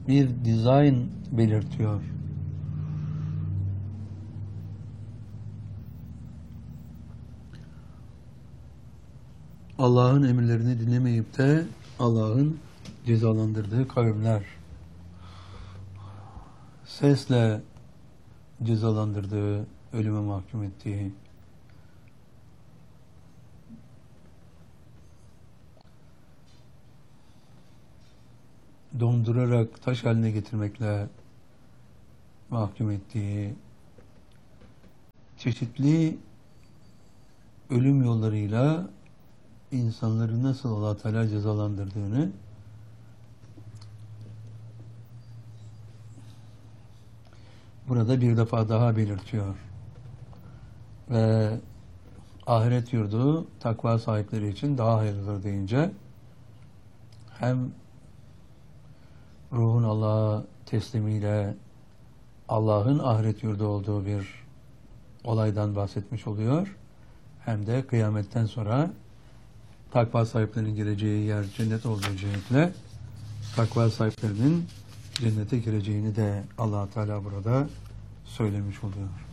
bir dizayn belirtiyor. Allah'ın emirlerini dinlemeyip de Allah'ın cezalandırdığı kavimler, sesle cezalandırdığı, ölüme mahkum ettiği, dondurarak taş haline getirmekle mahkum ettiği, çeşitli ölüm yollarıyla insanları nasıl Allah Teala cezalandırdığını burada bir defa daha belirtiyor. Ve ahiret yurdu takva sahipleri için daha hayırlıdır deyince hem ruhun Allah'a teslimiyle Allah'ın ahiret yurdu olduğu bir olaydan bahsetmiş oluyor. Hem de kıyametten sonra takva sahiplerinin gireceği yer cennet olduğu cihetle takva sahiplerinin cennete gireceğini de Allah Teala burada söylemiş oluyor.